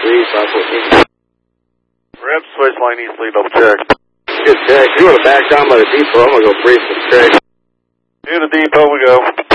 514. Rep, switch line east lead, double check. Good check. You want to back down by the depot, I'm going to go brief some check. To the depot we go.